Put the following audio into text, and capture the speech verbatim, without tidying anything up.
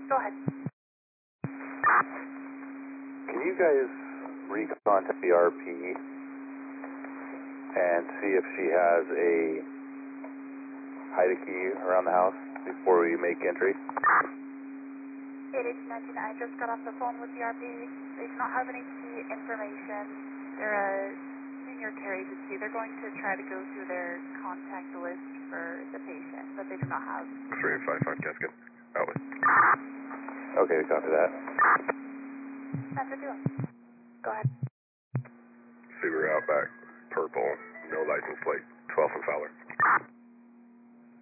Go ahead. Can you guys recontact the R P and see if she has a hide key around the house before we make entry? eight eight nineteen, I just got off the phone with the R P. They do not have any key information. They're a senior care agency. They're going to try to go through their contact list for the patient, but they do not have. three five five, Casket. Out with. Okay, copy that. That's a deal. Go ahead. Subaru Outback, purple, no license plate, twelfth and Fowler.